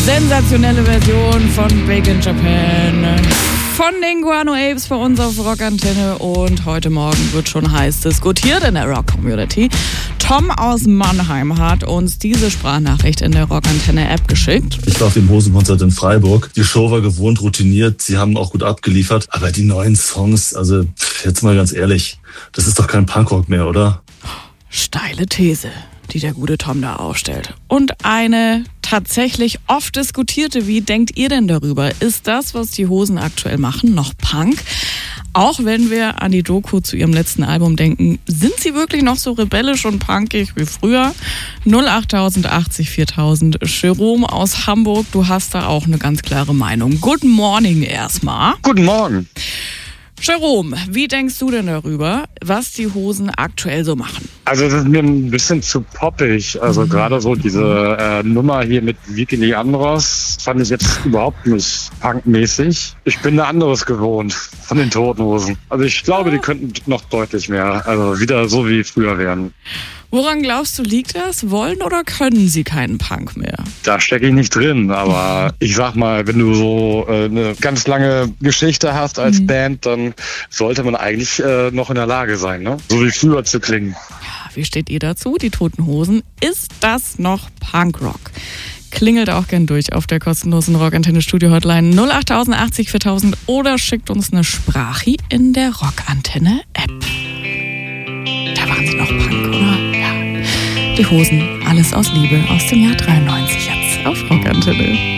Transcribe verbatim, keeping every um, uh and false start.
Sensationelle Version von Big in Japan von den Guano Apes bei uns auf Rockantenne. Und heute Morgen wird schon heiß diskutiert in der Rock-Community. Tom aus Mannheim hat uns diese Sprachnachricht in der Rockantenne-App geschickt. Ich war auf dem Hosenkonzert in Freiburg. Die Show war gewohnt routiniert, sie haben auch gut abgeliefert. Aber die neuen Songs, also jetzt mal ganz ehrlich, das ist doch kein Punkrock mehr, oder? Steile These, die der gute Tom da aufstellt. Und eine tatsächlich oft diskutierte. Wie denkt ihr denn darüber? Ist das, was die Hosen aktuell machen, noch Punk? Auch wenn wir an die Doku zu ihrem letzten Album denken, sind sie wirklich noch so rebellisch und punkig wie früher? null acht tausend achtzig viertausend. Jerome aus Hamburg, du hast da auch eine ganz klare Meinung. Good morning erstmal. Guten Morgen. Jerome, wie denkst du denn darüber, was die Hosen aktuell so machen? Also das ist mir ein bisschen zu poppig. Also mhm. gerade so diese äh, Nummer hier mit Vicky Leandros fand ich jetzt überhaupt nicht punkmäßig. Ich bin da anderes gewohnt von den Toten Hosen. Also ich glaube, die könnten noch deutlich mehr, also wieder so wie früher werden. Woran glaubst du, liegt das? Wollen oder können sie keinen Punk mehr? Da stecke ich nicht drin, aber ich sag mal, wenn du so äh, eine ganz lange Geschichte hast als mhm. Band, dann sollte man eigentlich äh, noch in der Lage sein, ne? So wie früher zu klingen. Ja, wie steht ihr dazu? Die Toten Hosen, ist das noch Punkrock? Klingelt auch gern durch auf der kostenlosen Rockantenne-Studio-Hotline null acht tausend achtzig viertausend oder schickt uns eine Sprache in der Rockantenne-App. Da waren sie noch Punk, oder? Ja. Die Hosen, alles aus Liebe, aus dem Jahr dreiundneunzig jetzt auf Rockantenne.